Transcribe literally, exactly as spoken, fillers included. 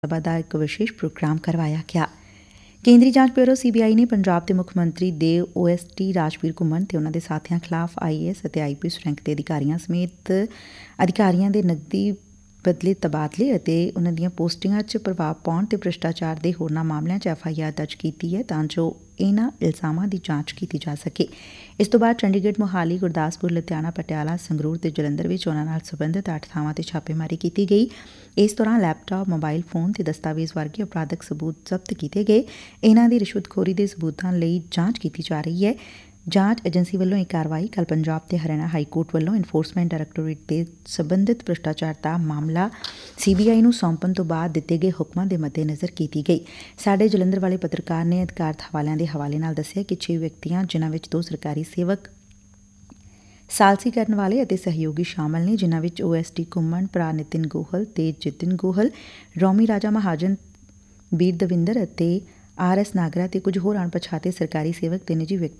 ਸਭਾ ਦਾ ਇੱਕ ਵਿਸ਼ੇਸ਼ ਪ੍ਰੋਗਰਾਮ ਕਰਵਾਇਆ ਗਿਆ। ਕੇਂਦਰੀ ਜਾਂਚ ਬਿਊਰੋ ਸੀ ਬੀ ਆਈ ਨੇ ਪੰਜਾਬ ਦੇ ਮੁੱਖ ਮੰਤਰੀ ਦੇ ਓ ਐਸ ਡੀ ਰਾਜਵੀਰ ਘੁੰਮਣ ਤੇ ਉਨ੍ਹਾਂ ਦੇ ਸਾਥੀਆਂ ਖਿਲਾਫ ਆਈ ਏ ਐਸ ਅਤੇ ਆਈ ਪੀ ਐਸ ਰੈਂਕ ਦੇ ਅਧਿਕਾਰੀਆਂ ਸਮੇਤ ਅਧਿਕਾਰੀਆਂ ਦੇ ਨਕਦੀ ਬਦਲੇ ਤਬਾਦਲੇ ਅਤੇ ਉਨ੍ਹਾਂ ਦੀਆਂ ਪੋਸਟਿੰਗਾਂ 'ਚ ਪ੍ਰਭਾਵ ਪਾਉਣ ਤੇ ਭ੍ਰਿਸ਼ਟਾਚਾਰ ਦੇ ਹੋਰਨਾਂ ਮਾਮਲਿਆਂ 'ਚ ਐਫ ਆਈ ਆਰ ਦਰਜ ਕੀਤੀ ਹੈ ਤਾਂ ਜੋ ਇਨ੍ਹਾਂ ਇਲਜ਼ਾਮਾਂ ਦੀ ਜਾਂਚ ਕੀਤੀ ਜਾ ਸਕੇ। ਇਸ ਤੋਂ ਬਾਅਦ ਚੰਡੀਗੜ੍ਹ, ਮੋਹਾਲੀ, ਗੁਰਦਾਸਪੁਰ, ਲੁਧਿਆਣਾ, ਪਟਿਆਲਾ, ਸੰਗਰੂਰ ਤੇ ਜਲੰਧਰ ਵਿੱਚ ਉਨ੍ਹਾਂ ਨਾਲ ਸਬੰਧਤ ਅੱਠ ਥਾਵਾਂ ਤੇ ਛਾਪੇਮਾਰੀ ਕੀਤੀ ਗਈ। ਇਸ ਦੌਰਾਨ ਲੈਪਟਾਪ, ਮੋਬਾਈਲ ਫੋਨ ਤੇ ਦਸਤਾਵੇਜ਼ ਵਰਗੇ ਅਪਰਾਧਕ ਸਬੂਤ ਜ਼ਬਤ ਕੀਤੇ ਗਏ। ਇਨ੍ਹਾਂ ਦੀ ਰਿਸ਼ਵਤਖੋਰੀ ਦੇ ਸਬੂਤਾਂ ਲਈ ਜਾਂਚ ਕੀਤੀ ਜਾ ਰਹੀ ਹੈ। ਜਾਂਚ ਏਜੰਸੀ ਵੱਲੋਂ ਇਹ ਕਾਰਵਾਈ ਕੱਲ੍ਹ ਪੰਜਾਬ ਤੇ ਹਰਿਆਣਾ ਹਾਈਕੋਰਟ ਵੱਲੋਂ ਐਨਫੋਰਸਮੈਂਟ ਡਾਇਰੈਕਟੋਰੇਟ ਦੇ ਸਬੰਧਤ ਭ੍ਰਿਸ਼ਟਾਚਾਰ ਦਾ ਮਾਮਲਾ ਸੀ ਬੀ ਆਈ ਨੂੰ ਸੌਂਪਣ ਤੋਂ ਬਾਅਦ ਦਿੱਤੇ ਗਏ ਹੁਕਮਾਂ ਦੇ ਮੱਦੇਨਜ਼ਰ ਕੀਤੀ ਗਈ। ਸਾਡੇ ਜਲੰਧਰ ਵਾਲੇ ਪੱਤਰਕਾਰ ਨੇ ਅਧਿਕਾਰਤ ਹਵਾਲਿਆਂ ਦੇ ਹਵਾਲੇ ਨਾਲ ਦੱਸਿਆ ਕਿ ਛੇ ਵਿਅਕਤੀਆਂ, ਜਿਨ੍ਹਾਂ ਵਿੱਚ ਦੋ ਸਰਕਾਰੀ ਸੇਵਕ, ਸਾਲਸੀ ਕਰਨ ਵਾਲੇ ਅਤੇ ਸਹਿਯੋਗੀ ਸ਼ਾਮਲ ਨੇ, ਜਿਨ੍ਹਾਂ ਵਿੱਚ ਓ ਐਸ ਡੀ ਘੁੰਮਣ, ਭਰਾ ਨਿਤਿਨ ਗੋਹਲ ਤੇ ਜਿਤਿਨ ਗੋਹਲ, ਰੌਮੀ ਰਾਜਾ ਮਹਾਜਨ, ਬੀਰ ਦਵਿੰਦਰ ਅਤੇ ਆਰ ਐਸ ਨਾਗਰਾ ਤੇ ਕੁਝ ਹੋਰ ਅਣਪਛਾਤੇ ਸਰਕਾਰੀ ਸੇਵਕ ਤੇ ਨਿੱਜੀ ਵਿਅਕਤੀ